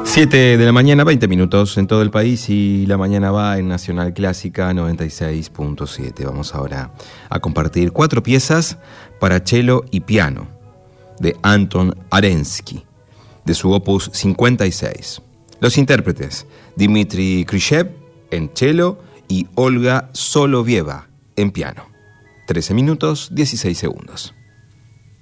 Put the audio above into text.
7 de la mañana, 20 minutos en todo el país y la mañana va en Nacional Clásica 96.7. Vamos ahora a compartir 4 piezas para cello y piano de Anton Arensky, de su opus 56. Los intérpretes, Dmitri Khrushchev en cello y Olga Solovieva en piano. 13 minutos, 16 segundos.